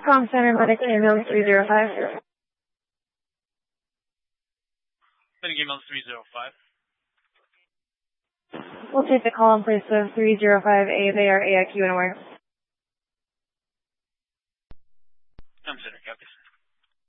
Com Center Medical Ambulance 305. Medical Ambulance 305. We'll take the call in place of 305A. They are AIQ and aware. Com Center, copy.